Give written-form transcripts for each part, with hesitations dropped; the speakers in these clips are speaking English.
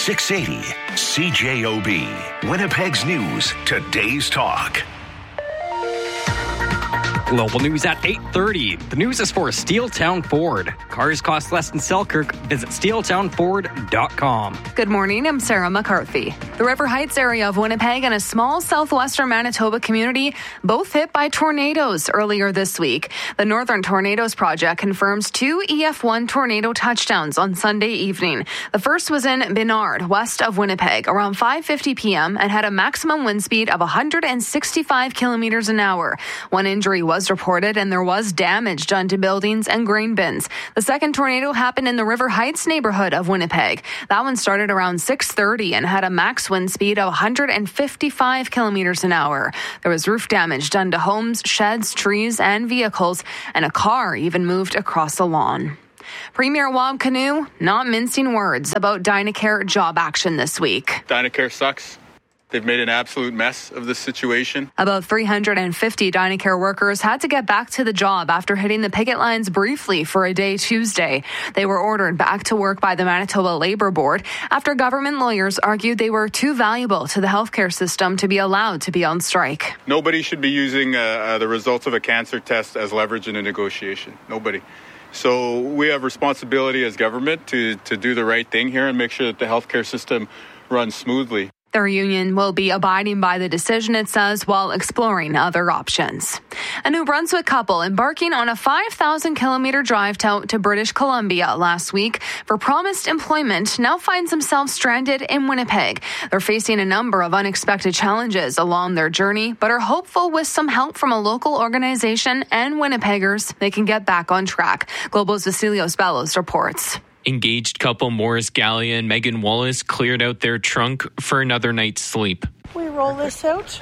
680 CJOB. Winnipeg's News, today's talk. Global news at 8:30. The news is for Steeltown Ford. Cars cost less in Selkirk. Visit steeltownford.com. Good morning. I'm Sarah McCarthy. The River Heights area of Winnipeg and a small southwestern Manitoba community both hit by tornadoes earlier this week. The Northern Tornadoes Project confirms 2 EF1 tornado touchdowns on Sunday evening. The first was in Benard, west of Winnipeg, around 5:50 p.m. and had a maximum wind speed of 165 kilometers an hour. One injury was reported and there was damage done to buildings and grain bins. The second tornado happened in the River Heights neighborhood of Winnipeg. That one started around 6:30 and had a max wind speed of 155 kilometers an hour. There was roof damage done to homes, sheds, trees, and vehicles, and a car even moved across the lawn. Premier Wab Kinew not mincing words about Dynacare job action this week. Dynacare sucks. They've made an absolute mess of the situation. About 350 Dynacare workers had to get back to the job after hitting the picket lines briefly for a day Tuesday. They were ordered back to work by the Manitoba Labour Board after government lawyers argued they were too valuable to the healthcare system to be allowed to be on strike. Nobody should be using the results of a cancer test as leverage in a negotiation. Nobody. So we have responsibility as government to do the right thing here and make sure that the healthcare system runs smoothly. Their union will be abiding by the decision, it says, while exploring other options. A New Brunswick couple embarking on a 5,000-kilometer drive to British Columbia last week for promised employment now finds themselves stranded in Winnipeg. They're facing a number of unexpected challenges along their journey, but are hopeful with some help from a local organization and Winnipeggers they can get back on track. Global's Vasilios Bellos reports. Engaged couple Morris Gallia and Megan Wallace cleared out their trunk for another night's sleep. We roll this out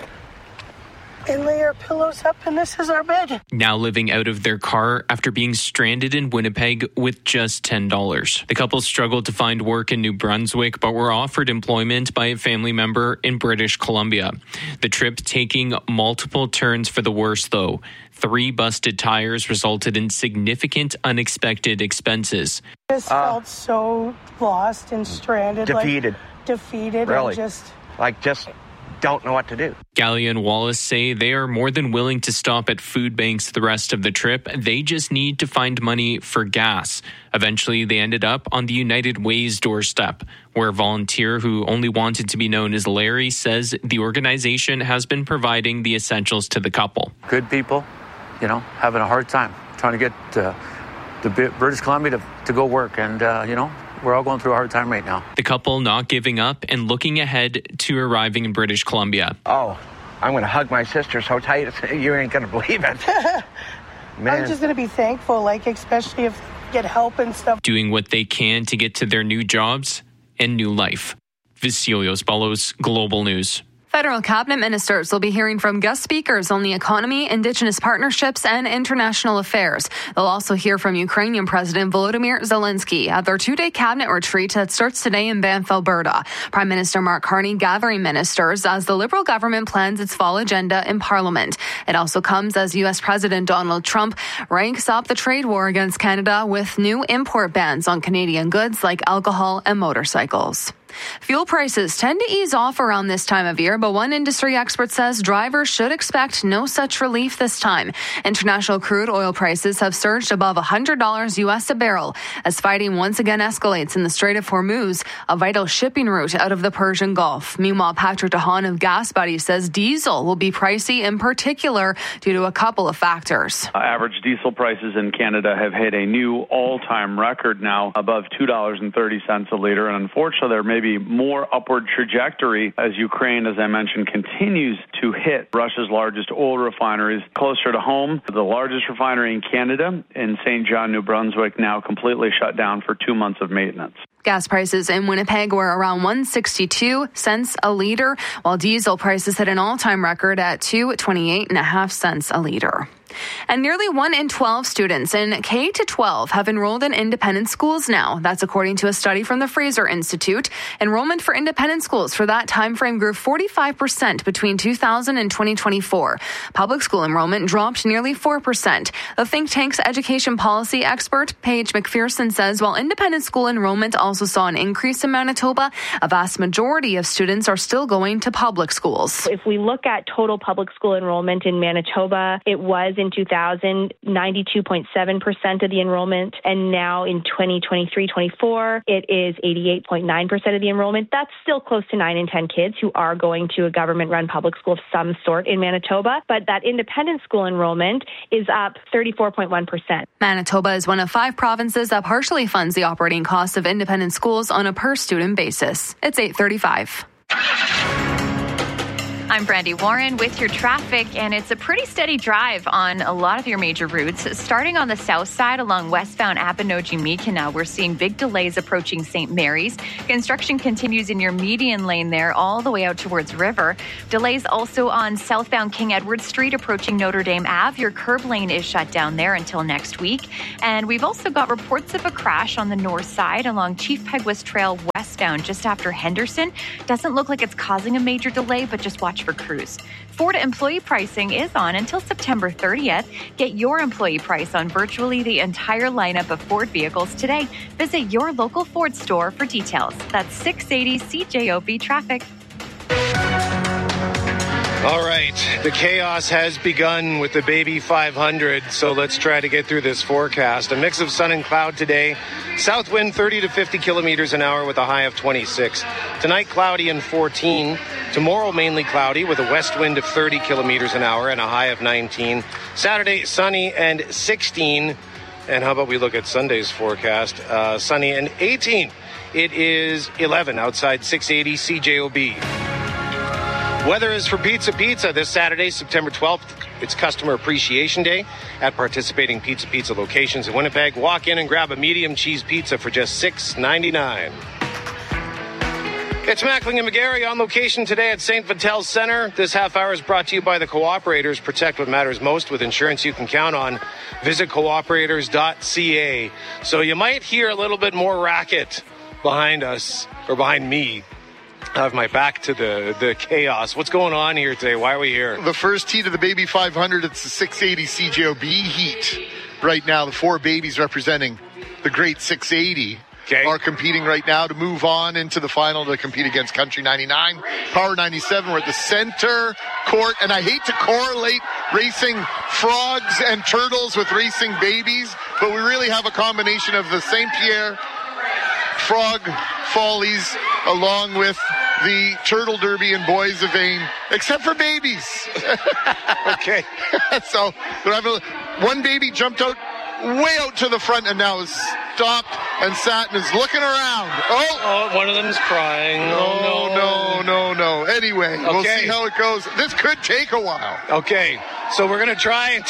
and lay our pillows up, and this is our bed. Now living out of their car after being stranded in Winnipeg with just $10. The couple struggled to find work in New Brunswick, but were offered employment by a family member in British Columbia. The trip taking multiple turns for the worse, though. 3 busted tires resulted in significant unexpected expenses. I just felt so lost and stranded. Defeated. Really? And just don't know what to do. Gallia and Wallace say they are more than willing to stop at food banks the rest of the trip. They just need to find money for gas. Eventually, they ended up on the United Way's doorstep, where a volunteer who only wanted to be known as Larry says the organization has been providing the essentials to the couple. Good people, having a hard time trying to get the British Columbia to go work. And, we're all going through a hard time right now. The couple not giving up and looking ahead to arriving in British Columbia. Oh, I'm going to hug my sister so tight you ain't going to believe it. I'm just going to be thankful, especially if they get help and stuff. Doing what they can to get to their new jobs and new life. Vasilios Bellos, Global News. Federal cabinet ministers will be hearing from guest speakers on the economy, Indigenous partnerships, and international affairs. They'll also hear from Ukrainian President Volodymyr Zelensky at their 2-day cabinet retreat that starts today in Banff, Alberta. Prime Minister Mark Carney gathering ministers as the Liberal government plans its fall agenda in Parliament. It also comes as U.S. President Donald Trump ranks up the trade war against Canada with new import bans on Canadian goods like alcohol and motorcycles. Fuel prices tend to ease off around this time of year, but one industry expert says drivers should expect no such relief this time. International crude oil prices have surged above $100 U.S. a barrel as fighting once again escalates in the Strait of Hormuz, a vital shipping route out of the Persian Gulf. Meanwhile, Patrick DeHaan of Gas Buddy says diesel will be pricey in particular due to a couple of factors. Average diesel prices in Canada have hit a new all-time record now, above $2.30 a liter, and unfortunately there may be more upward trajectory as Ukraine, as I mentioned, continues to hit Russia's largest oil refineries. Closer to home, the largest refinery in Canada, in St. John, New Brunswick, now completely shut down for 2 months of maintenance. Gas prices in Winnipeg were around 1.62 a liter, while diesel prices hit an all-time record at 2.28 a liter. And nearly 1 in 12 students in K-12 have enrolled in independent schools now. That's according to a study from the Fraser Institute. Enrollment for independent schools for that time frame grew 45% between 2000 and 2024. Public school enrollment dropped nearly 4%. The think tank's education policy expert, Paige McPherson, says while independent school enrollment also saw an increase in Manitoba, a vast majority of students are still going to public schools. If we look at total public school enrollment in Manitoba, it was in 2000, 92.7% of the enrollment, and now in 2023-24, it is 88.9% of the enrollment. That's still close to 9 in 10 kids who are going to a government-run public school of some sort in Manitoba, but that independent school enrollment is up 34.1%. Manitoba is one of 5 provinces that partially funds the operating costs of independent schools on a per-student basis. It's 8:35. I'm Brandy Warren with your traffic, and it's a pretty steady drive on a lot of your major routes. Starting on the south side along westbound Appanochie-Mekina, we're seeing big delays approaching St. Mary's. Construction continues in your median lane there all the way out towards River. Delays also on southbound King Edward Street approaching Notre Dame Ave. Your curb lane is shut down there until next week. And we've also got reports of a crash on the north side along Chief Peguis Trail westbound just after Henderson. Doesn't look like it's causing a major delay, but just watch for crews. Ford employee pricing is on until September 30th. Get your employee price on virtually the entire lineup of Ford vehicles today. Visit your local Ford store for details. That's 680 CJOB traffic. All right, the chaos has begun with the Baby 500, so let's try to get through this forecast. A mix of sun and cloud today. South wind 30 to 50 kilometers an hour with a high of 26. Tonight, cloudy and 14. Tomorrow, mainly cloudy with a west wind of 30 kilometers an hour and a high of 19. Saturday, sunny and 16. And how about we look at Sunday's forecast? Sunny and 18. It is 11 outside 680 CJOB. Weather is for Pizza this Saturday, September 12th. It's Customer Appreciation Day at participating Pizza locations in Winnipeg. Walk in and grab a medium cheese pizza for just $6.99. It's Mackling and McGarry on location today at St. Vital Centre. This half hour is brought to you by the Cooperators. Protect what matters most with insurance you can count on. Visit cooperators.ca. So you might hear a little bit more racket behind us, or behind me. I have my back to the chaos. What's going on here today? Why are we here? The first heat of the Baby 500, it's the 680 CJOB heat. Right now, the 4 babies representing the great 680 are competing right now to move on into the final to compete against Country 99. Power 97, we're at the center court, and I hate to correlate racing frogs and turtles with racing babies, but we really have a combination of the St. Pierre Frog Follies along with the Turtle Derby and Boys of Vain, except for babies. Okay. So one baby jumped out way out to the front and now is stopped and sat and is looking around. Oh, one of them is crying. No. Anyway, We'll see how it goes. This could take a while. Okay, so we're going to try and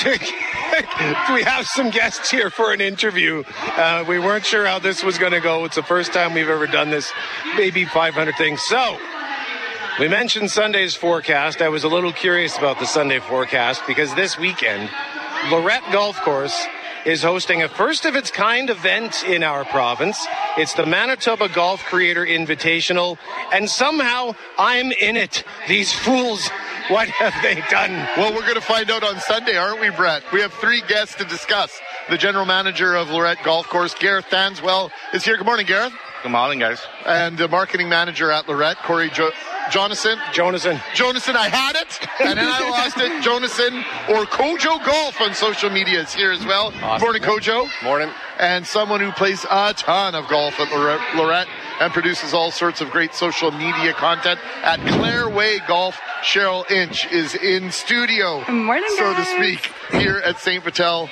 we have some guests here for an interview. We weren't sure how this was going to go. It's the first time we've ever done this Baby 500 thing. So we mentioned Sunday's forecast. I was a little curious about the Sunday forecast because this weekend, Lorette Golf Course is hosting a first-of-its-kind event in our province. It's the Manitoba Golf Creator Invitational, and somehow I'm in it. These fools, what have they done? Well, we're going to find out on Sunday, aren't we, Brett? We have 3 guests to discuss. The general manager of Lorette Golf Course, Gareth Thanswell, is here. Good morning, Gareth. Good morning, guys. And the marketing manager at Lorette, Corey Jonathan, I had it, and then I lost it. Jonathan, or Kojo Golf on social media, is here as well. Awesome. Morning, Kojo. Morning. And someone who plays a ton of golf at Lorette and produces all sorts of great social media content at Clare Way Golf. Cheryl Inch is in studio, Good morning, so guys. to speak, here at St. Vital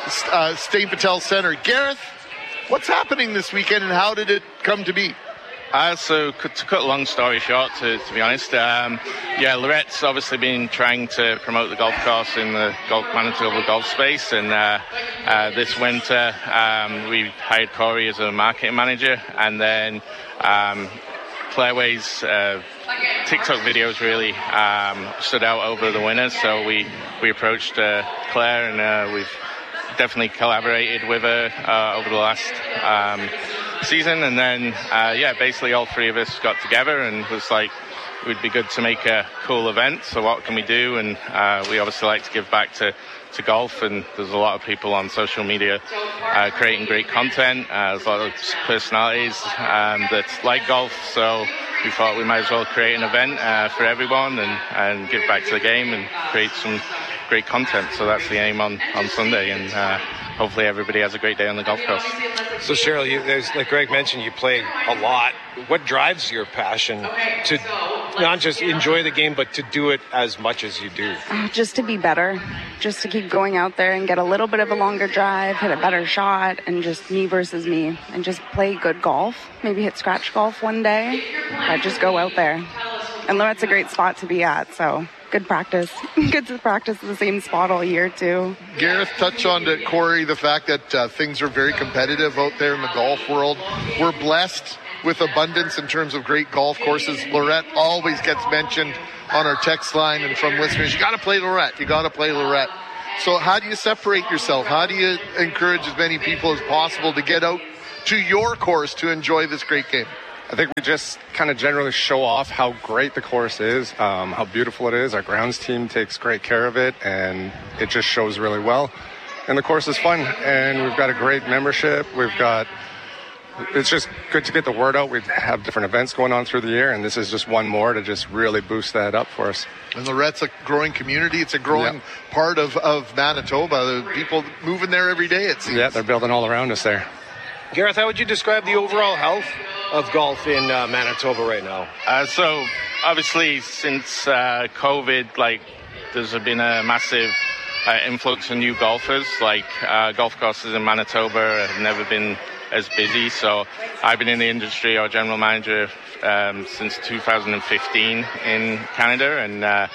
Centre. Gareth, what's happening this weekend, and how did it come to be? So to cut a long story short, to be honest, Lorette's obviously been trying to promote the golf course in the Manitoba golf space, and this winter we hired Corey as a marketing manager, and then Claire Way's TikTok videos really stood out over the winners, so we approached Claire, and we've definitely collaborated with her over the last season. And then basically all three of us got together and was like, it would be good to make a cool event, so what can we do? And we obviously like to give back to golf, and there's a lot of people on social media creating great content. There's a lot of personalities that like golf, so we thought we might as well create an event for everyone and give back to the game and create some great content. So that's the aim on Sunday, and hopefully everybody has a great day on the golf course. So Cheryl, like Greg mentioned, you play a lot. What drives your passion to not just enjoy the game, but to do it as much as you do? Just to be better, just to keep going out there and get a little bit of a longer drive, hit a better shot, and just me versus me, and just play good golf. Maybe hit scratch golf one day, but just go out there. And Lorette's a great spot to be at, so good practice. Good to practice at the same spot all year, too. Gareth touched on to Corey the fact that things are very competitive out there in the golf world. We're blessed with abundance in terms of great golf courses. Lorette always gets mentioned on our text line and from listeners. You got to play Lorette. You got to play Lorette. So how do you separate yourself? How do you encourage as many people as possible to get out to your course to enjoy this great game? I think we just kind of generally show off how great the course is, how beautiful it is. Our grounds team takes great care of it, and it just shows really well. And the course is fun, and we've got a great membership. It's just good to get the word out. We have different events going on through the year, and this is just one more to just really boost that up for us. And Lorette's a growing community. It's a growing part of Manitoba. The people moving there every day, it seems. Yeah, they're building all around us there. Gareth, how would you describe the overall health of golf in Manitoba right now? So obviously since COVID, there's been a massive influx of new golfers. Golf courses in Manitoba have never been as busy. So I've been in the industry, our general manager, since 2015 in Canada, and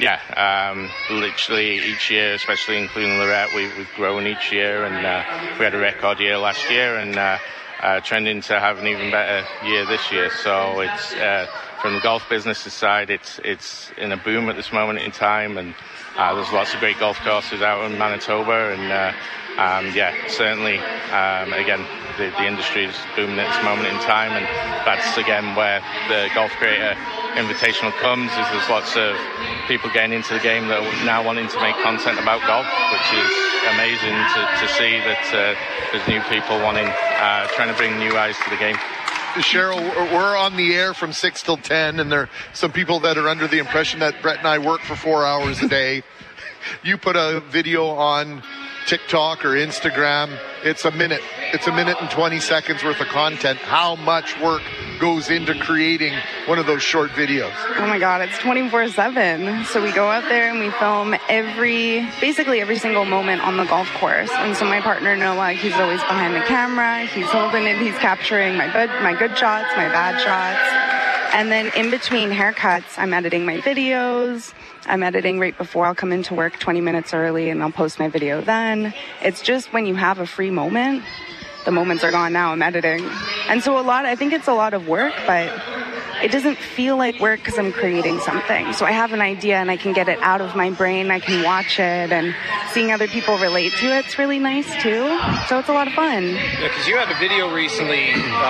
literally each year, especially including Lorette, we've grown each year, and we had a record year last year, and trending to have an even better year this year. So it's from the golf business side, it's in a boom at this moment in time, and there's lots of great golf courses out in Manitoba, and certainly again the industry is booming at this moment in time, and that's again where the Golf Creator Invitational comes. There's lots of people getting into the game that are now wanting to make content about golf, which is amazing to see that there's new people trying to bring new eyes to the game. Cheryl, we're on the air from 6 till 10, and there are some people that are under the impression that Brett and I work for 4 hours a day. You put a video on TikTok or Instagram, it's a minute and 20 seconds worth of content. How much work goes into creating one of those short videos? Oh my God, it's 24/7. So we go out there and we film basically every single moment on the golf course. And so my partner Noah, he's always behind the camera. He's holding it. He's capturing my good shots, my bad shots. And then in between haircuts, I'm editing my videos. I'm editing right before I'll come into work 20 minutes early, and I'll post my video then. It's just when you have a free moment, the moments are gone now, I'm editing. And so I think it's a lot of work, but it doesn't feel like work because I'm creating something. So I have an idea and I can get it out of my brain. I can watch it, and seeing other people relate to it's really nice too. So it's a lot of fun. Yeah, because you had a video recently,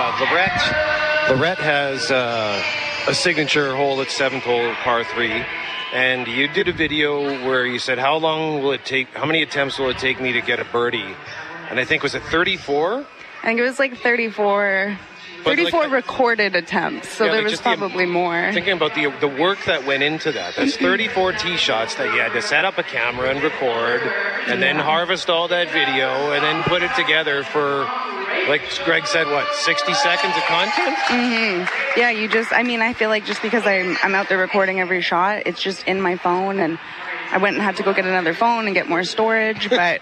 Lorette has a signature hole at 7th hole, par 3. And you did a video where you said, how many attempts will it take me to get a birdie? And I think, was it 34? I think it was 34 recorded attempts. So there was probably more. Thinking about the work that went into that. That's 34 tee shots that you had to set up a camera and record, and then harvest all that video, and then put it together for, like Greg said, 60 seconds of content? Mm-hmm. Yeah, I feel like just because I'm out there recording every shot, it's just in my phone, and I went and had to go get another phone and get more storage, but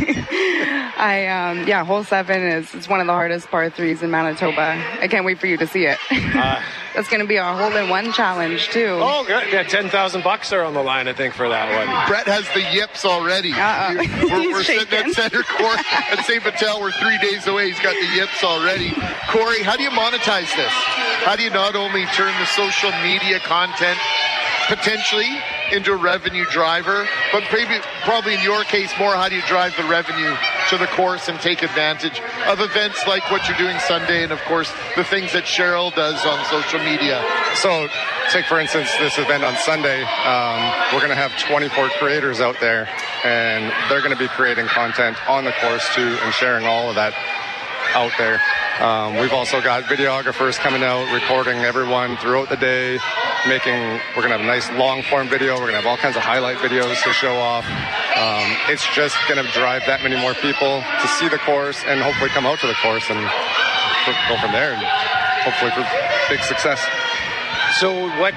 hole 7 is one of the hardest par 3s in Manitoba. I can't wait for you to see it. That's going to be a hole-in-one challenge, too. Oh, good. Yeah, $10,000 are on the line, I think, for that one. Brett has the yips already. We're sitting at center court at St. Patel. We're 3 days away. He's got the yips already. Corey, how do you monetize this? How do you not only turn the social media content potentially into a revenue driver, but probably in your case more, how do you drive the revenue to the course and take advantage of events like what you're doing Sunday and, of course, the things that Cheryl does on social media? So take, for instance, this event on Sunday. We're going to have 24 creators out there, and they're going to be creating content on the course too and sharing all of that out there. We've also got videographers coming out, recording everyone throughout the day. We're going to have a nice long-form video. We're going to have all kinds of highlight videos to show off. It's just going to drive that many more people to see the course and hopefully come out to the course and go from there and hopefully for big success. So what,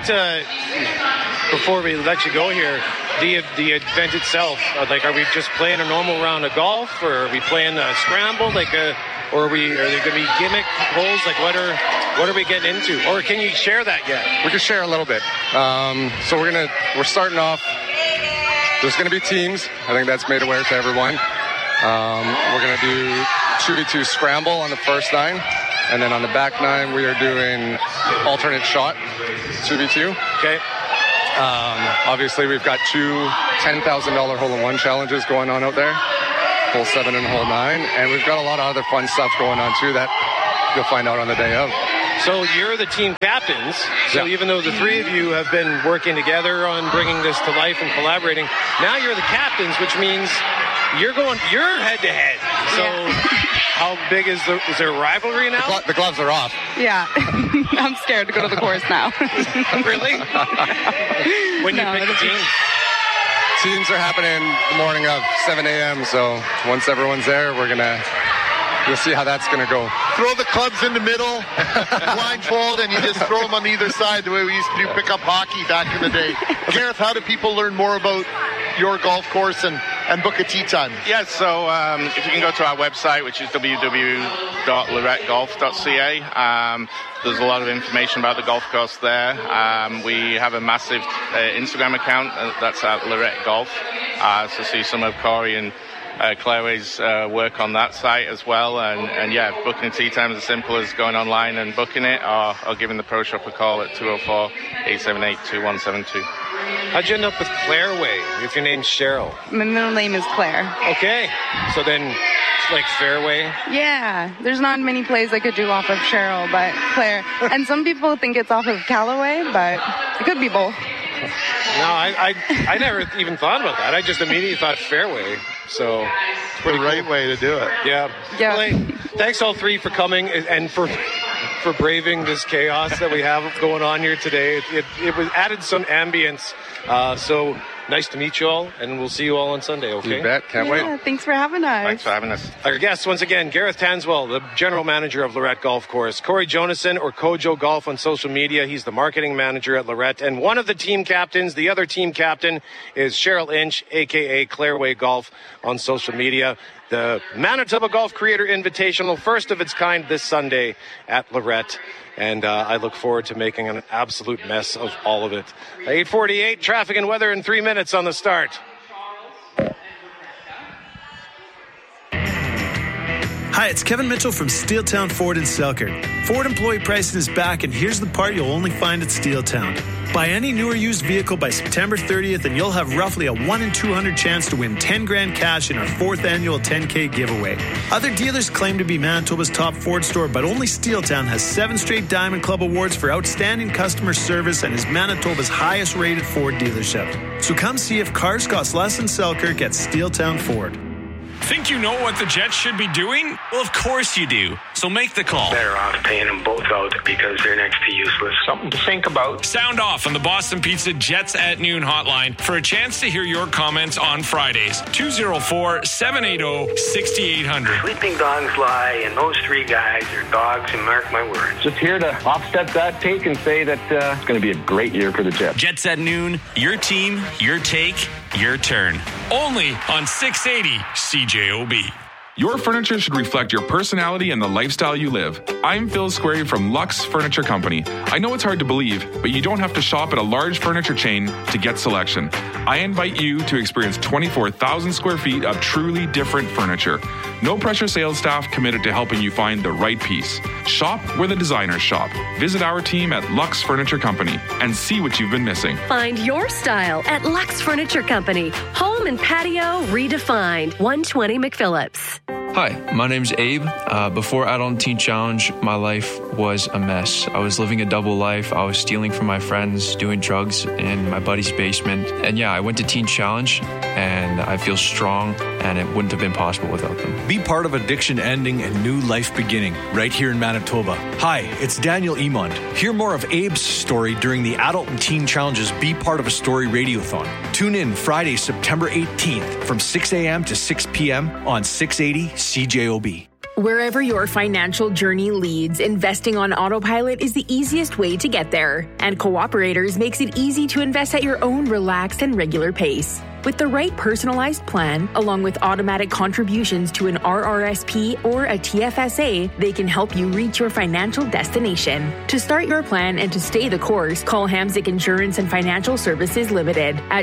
before we let you go here, the event itself, are we just playing a normal round of golf, or are we playing a scramble, or are they going to be gimmick holes? What are we getting into? Or can you share that yet? We can share a little bit. So we're starting off. There's going to be teams. I think that's made aware to everyone. We're going to do 2v2 scramble on the first 9. And then on the back 9, we are doing alternate shot 2v2. Okay. Obviously, we've got 2 $10,000 hole-in-one challenges going on out there. Hole 7 and hole 9. And we've got a lot of other fun stuff going on, too, that you'll find out on the day of. So you're the team captains. So even though the 3 of you have been working together on bringing this to life and collaborating, now you're the captains, which means you're head-to-head. So how big is there a rivalry now? The gloves are off. Yeah. I'm scared to go to the course now. Really? When you pick the team? Teams are happening the morning of 7 a.m. So once everyone's there, you'll see how that's going to go. Throw the clubs in the middle, blindfold, and you just throw them on either side the way we used to do pickup hockey back in the day. Gareth, how do people learn more about your golf course and book a tee time? Yeah, so if you can go to our website, which is www.lorettegolf.ca, there's a lot of information about the golf course there. We have a massive Instagram account that's at Lorette Golf, so see some of Corey and Clairway's work on that site as well, and booking a tee time is as simple as going online and booking it, or giving the Pro Shop a call at 204-878-2172. How'd you end up with Clairway if your name's Cheryl? My middle name is Claire. Okay, so then it's like Fairway? Yeah, there's not many plays I could do off of Cheryl, but Claire. And some people think it's off of Callaway, but it could be both. No, I never even thought about that. I just immediately thought Fairway. So it's the right way to do it. Yeah. Well, thanks all 3 for coming and for braving this chaos that we have going on here today. It was added some ambience. So nice to meet you all, and we'll see you all on Sunday, okay? You bet. Can't wait. Thanks for having us. Thanks for having us. Our guests, once again, Gareth Tanswell, the general manager of Lorette Golf Course. Corey Jonason, or Kojo Golf on social media. He's the marketing manager at Lorette. And one of the team captains, the other team captain, is Cheryl Inch, a.k.a. Clairway Golf on social media. The Manitoba Golf Creator Invitational, first of its kind this Sunday at Lorette. And I look forward to making an absolute mess of all of it. 8:48, traffic and weather in 3 minutes on the start. Hi, it's Kevin Mitchell from Steeltown Ford in Selkirk. Ford employee pricing is back, and here's the part you'll only find at Steeltown. Buy any new or used vehicle by September 30th, and you'll have roughly a 1 in 200 chance to win $10,000 cash in our 4th annual 10K giveaway. Other dealers claim to be Manitoba's top Ford store, but only Steeltown has 7 straight Diamond Club awards for outstanding customer service and is Manitoba's highest rated Ford dealership. So come see if cars cost less than Selkirk at Steeltown Ford. Think you know what the Jets should be doing? Well, of course you do. So make the call. Better off paying them both out because they're next to useless. Something to think about. Sound off on the Boston Pizza Jets at Noon hotline for a chance to hear your comments on Fridays. 204-780-6800. Sleeping dogs lie, and those 3 guys are dogs, and mark my words. Just here to offset that take and say that it's going to be a great year for the Jets. Jets at Noon, your team, your take, your turn. Only on 680 CJOB. Your furniture should reflect your personality and the lifestyle you live. I'm Phil Squarey from Lux Furniture Company. I know it's hard to believe, but you don't have to shop at a large furniture chain to get selection. I invite you to experience 24,000 square feet of truly different furniture. No pressure sales staff committed to helping you find the right piece. Shop where the designers shop. Visit our team at Lux Furniture Company and see what you've been missing. Find your style at Lux Furniture Company. Home and patio redefined. 120 McPhillips. Hi, my name's Abe. Before Adult Teen Challenge, my life was a mess. I was living a double life. I was stealing from my friends, doing drugs in my buddy's basement. And yeah, I went to Teen Challenge, and I feel strong, and it wouldn't have been possible without them. Be part of addiction ending and new life beginning right here in Manitoba. Hi, it's Daniel Emond. Hear more of Abe's story during the Adult and Teen Challenge's Be Part of a Story Radiothon. Tune in Friday, September 18th from 6 a.m. to 6 p.m. on 680 CJOB. Wherever your financial journey leads, investing on autopilot is the easiest way to get there. And Cooperators makes it easy to invest at your own relaxed and regular pace. With the right personalized plan, along with automatic contributions to an RRSP or a TFSA, they can help you reach your financial destination. To start your plan and to stay the course, call Hamzik Insurance and Financial Services Limited at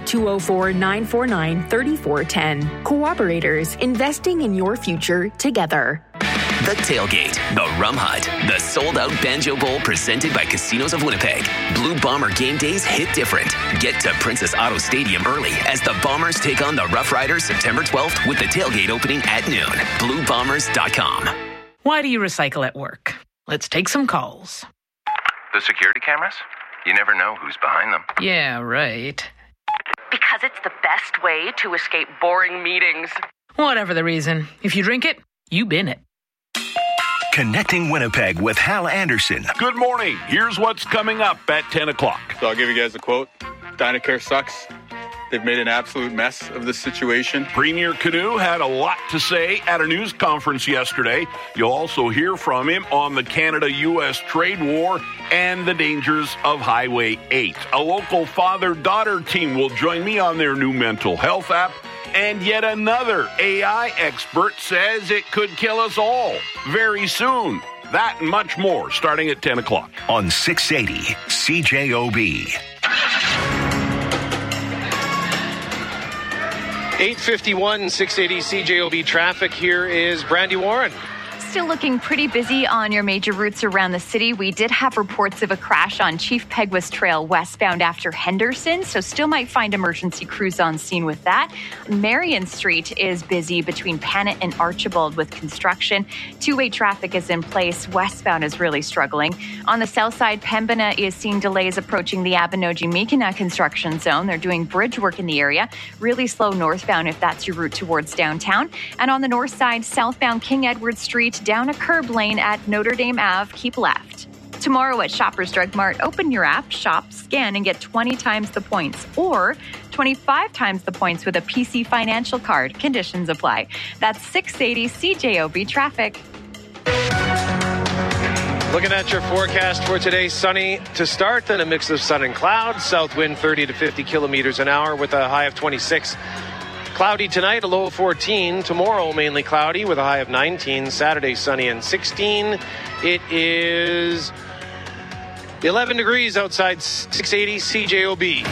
204-949-3410. Cooperators, investing in your future together. The Tailgate, the Rum Hut, the sold-out Banjo Bowl presented by Casinos of Winnipeg. Blue Bomber game days hit different. Get to Princess Auto Stadium early as the Bombers take on the Rough Riders September 12th with the tailgate opening at noon. BlueBombers.com. Why do you recycle at work? Let's take some calls. The security cameras? You never know who's behind them. Yeah, right. Because it's the best way to escape boring meetings. Whatever the reason, if you drink it, you bin it. Connecting Winnipeg with Hal Anderson. Good morning. Here's what's coming up at 10 o'clock. So I'll give you guys a quote. Dynacare sucks. They've made an absolute mess of the situation. Premier Canoe had a lot to say at a news conference yesterday. You'll also hear from him on the Canada-U.S. trade war and the dangers of Highway 8. A local father-daughter team will join me on their new mental health app. And yet another AI expert says it could kill us all very soon. That and much more starting at 10 o'clock. On 680 CJOB. 8:51, 680 CJOB traffic. Here is Brandy Warren. Still looking pretty busy on your major routes around the city. We did have reports of a crash on Chief Peguis Trail westbound after Henderson, so still might find emergency crews on scene with that. Marion Street is busy between Panet and Archibald with construction. Two-way traffic is in place. Westbound is really struggling. On the south side, Pembina is seeing delays approaching the Abinogi-Mikina construction zone. They're doing bridge work in the area. Really slow northbound if that's your route towards downtown. And on the north side, southbound King Edward Street, down a curb lane at Notre Dame Ave, keep left. Tomorrow at Shoppers Drug Mart, open your app, shop, scan, and get 20 times the points or 25 times the points with a PC Financial card. Conditions apply. That's 680 CJOB traffic. Looking at your forecast for today, sunny to start, then a mix of sun and clouds. South wind 30 to 50 kilometers an hour with a high of 26. Cloudy tonight, a low of 14. Tomorrow, mainly cloudy with a high of 19. Saturday, sunny and 16. It is 11 degrees outside 680 CJOB.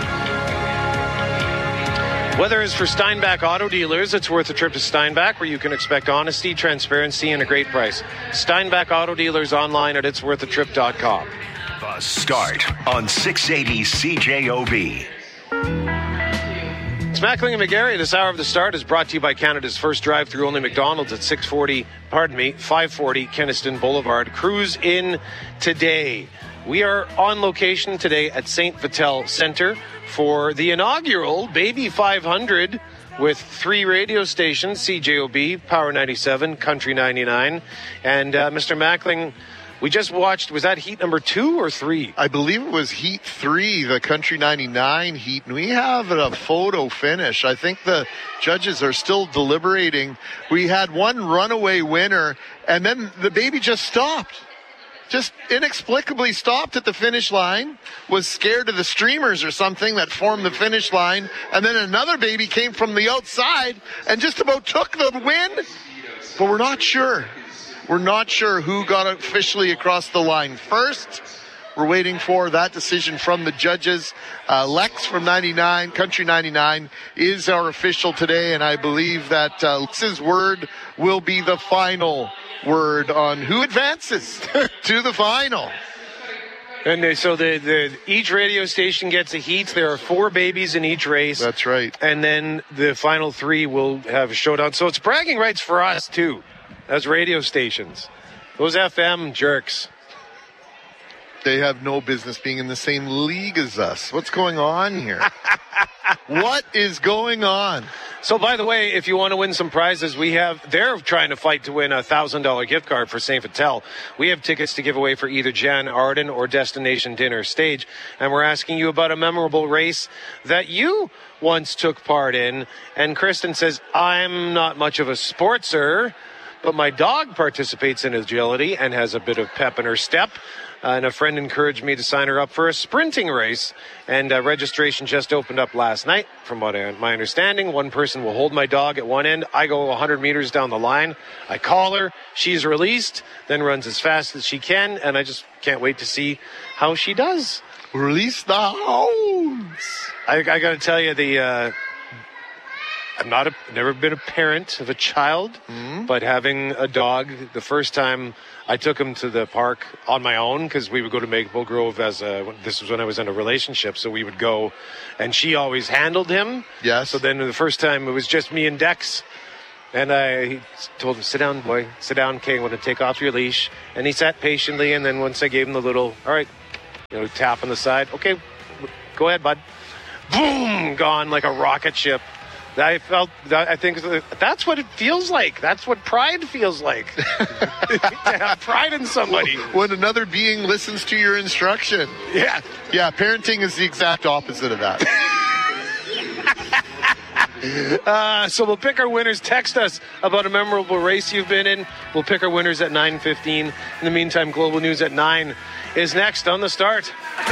Weather is for Steinbach Auto Dealers. It's worth a trip to Steinbach, where you can expect honesty, transparency, and a great price. Steinbach Auto Dealers online at itsworthatrip.com. The Start on 680 CJOB. Smackling and McGarry, this hour of The Start is brought to you by Canada's first drive-through only McDonald's at 540 Kenaston Boulevard. Cruise in today. We are on location today at St. Vital Centre for the inaugural Baby 500 with 3 radio stations, CJOB, Power 97, Country 99. And Mr. Mackling, we just watched, was that heat number 2 or 3? I believe it was heat 3, the Country 99 heat. And we have a photo finish. I think the judges are still deliberating. We had one runaway winner, and then the baby just stopped. just inexplicably stopped at the finish line, was scared of the streamers or something that formed the finish line, and then another baby came from the outside and just about took the win. But we're not sure. We're not sure who got officially across the line first. We're waiting for that decision from the judges. Lex from 99, Country 99, is our official today, and I believe that Lex's word will be the final word on who advances to the final. And so each radio station gets a heat. There are 4 babies in each race. That's right. And then the final 3 will have a showdown. So it's bragging rights for us, too, as radio stations. Those FM jerks. They have no business being in the same league as us. What's going on here? What is going on? So, by the way, if you want to win some prizes, they're trying to fight to win a $1,000 gift card for St. Vital. We have tickets to give away for either Jan Arden or Destination Dinner Stage. And we're asking you about a memorable race that you once took part in. And Kristen says, I'm not much of a sportser, but my dog participates in agility and has a bit of pep in her step. And a friend encouraged me to sign her up for a sprinting race. And registration just opened up last night. From my understanding, one person will hold my dog at one end. I go 100 meters down the line. I call her. She's released, then runs as fast as she can. And I just can't wait to see how she does. Release the hounds. I got to tell you, I've never been a parent of a child, but having a dog, the first time I took him to the park on my own, because we would go to Maple Grove this was when I was in a relationship, so we would go, and she always handled him. Yes. So then the first time it was just me and Dex, and I told him, sit down, boy, sit down, okay, I'm going to take off your leash. And he sat patiently, and then once I gave him the little, all right, tap on the side, okay, go ahead, bud. Boom, gone like a rocket ship. I think that's what it feels like. That's what pride feels like. To have pride in somebody. When another being listens to your instruction. Yeah. Yeah, parenting is the exact opposite of that. So we'll pick our winners. Text us about a memorable race you've been in. We'll pick our winners at 9:15. In the meantime, Global News at 9 is next on The Start.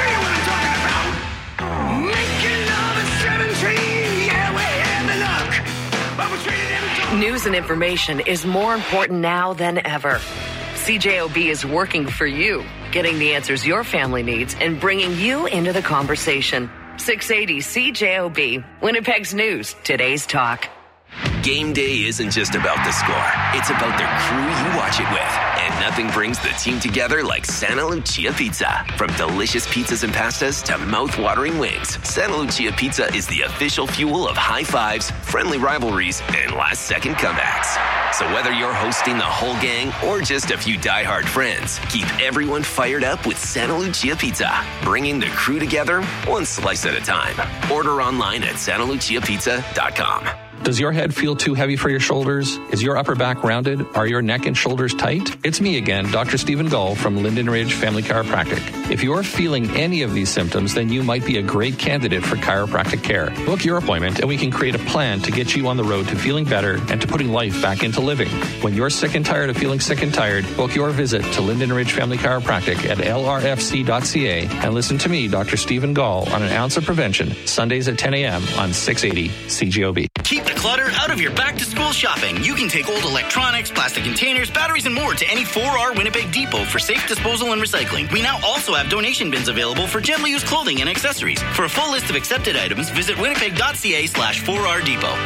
News and information is more important now than ever. CJOB is working for you, getting the answers your family needs and bringing you into the conversation. 680 CJOB, Winnipeg's news, today's talk. Game day isn't just about the score. It's about the crew you watch it with. And nothing brings the team together like Santa Lucia Pizza. From delicious pizzas and pastas to mouth-watering wings, Santa Lucia Pizza is the official fuel of high fives, friendly rivalries, and last-second comebacks. So whether you're hosting the whole gang or just a few die-hard friends, keep everyone fired up with Santa Lucia Pizza, bringing the crew together one slice at a time. Order online at santaluciapizza.com. Does your head feel too heavy for your shoulders? Is your upper back rounded? Are your neck and shoulders tight? It's me again, Dr. Stephen Gull from Linden Ridge Family Chiropractic. If you're feeling any of these symptoms, then you might be a great candidate for chiropractic care. Book your appointment and we can create a plan to get you on the road to feeling better and to putting life back into living. When you're sick and tired of feeling sick and tired, book your visit to Linden Ridge Family Chiropractic at lrfc.ca and listen to me, Dr. Stephen Gull, on An Ounce of Prevention, Sundays at 10 a.m. on 680 CJOB. Keep the clutter out of your back-to-school shopping. You can take old electronics, plastic containers, batteries, and more to any 4R Winnipeg depot for safe disposal and recycling. We now also have donation bins available for gently used clothing and accessories. For a full list of accepted items, visit winnipeg.ca/4R depot.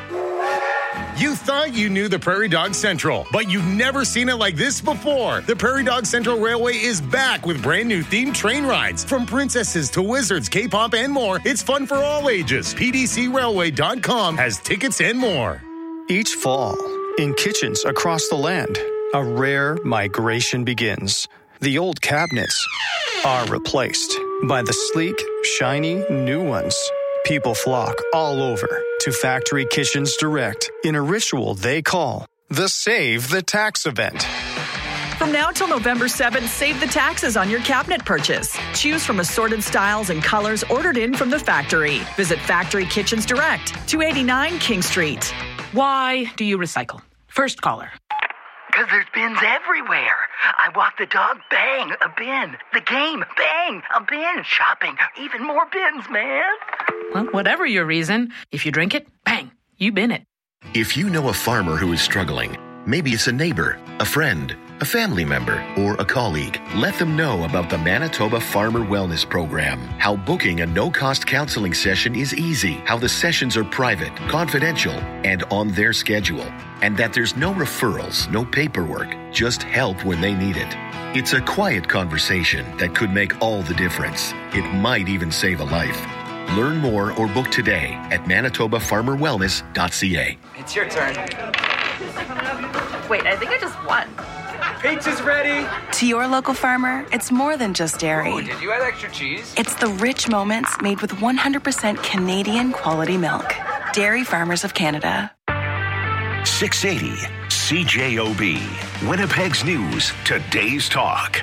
You thought you knew the Prairie Dog Central, but you've never seen it like this before. The Prairie Dog Central Railway is back with brand new themed train rides. From princesses to wizards, K-pop, and more, it's fun for all ages. PDCRailway.com has tickets and more. Each fall, in kitchens across the land, a rare migration begins. The old cabinets are replaced by the sleek, shiny new ones. People flock all over to Factory Kitchens Direct in a ritual they call the Save the Tax event. From now till November 7th, save the taxes on your cabinet purchase. Choose from assorted styles and colors ordered in from the factory. Visit Factory Kitchens Direct, 289 King Street. Why do you recycle? First caller. Because there's bins everywhere. I walk the dog, bang, a bin. The game, bang, a bin. Shopping, even more bins, man. Well, whatever your reason, if you drink it, bang, you bin it. If you know a farmer who is struggling, maybe it's a neighbor, a friend, a family member, or a colleague, let them know about the Manitoba Farmer Wellness Program. How booking a no-cost counseling session is easy. How the sessions are private, confidential, and on their schedule. And that there's no referrals, no paperwork, just help when they need it. It's a quiet conversation that could make all the difference. It might even save a life. Learn more or book today at manitobafarmerwellness.ca. It's your turn. Wait, I think I just won. Pizza's ready. To your local farmer, it's more than just dairy. Oh, did you add extra cheese? It's the rich moments made with 100% Canadian quality milk. Dairy Farmers of Canada. 680 CJOB. Winnipeg's News. Today's Talk.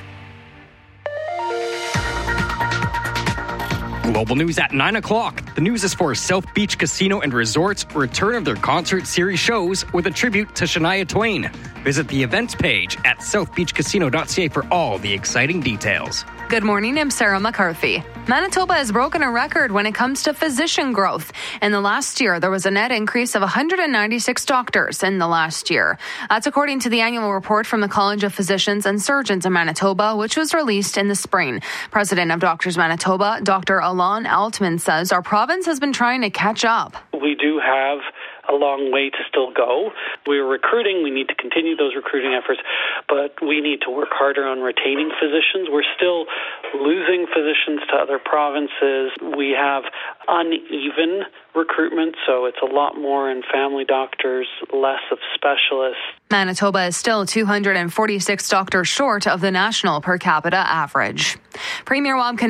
Global news at 9 o'clock. The news is for South Beach Casino and Resorts' return of their concert series shows with a tribute to Shania Twain. Visit the events page at southbeachcasino.ca for all the exciting details. Good morning, I'm Sarah McCarthy. Manitoba has broken a record when it comes to physician growth. In the last year, there was a net increase of 196 doctors in the last year. That's according to the annual report from the College of Physicians and Surgeons in Manitoba, which was released in the spring. President of Doctors Manitoba, Dr. Alon Altman, says our province has been trying to catch up. We do have a long way to still go. We're recruiting. We need to continue those recruiting efforts, but we need to work harder on retaining physicians. We're still losing physicians to other provinces. We have uneven recruitment, so it's a lot more in family doctors, less of specialists. Manitoba is still 246 doctors short of the national per capita average. Premier Wabkin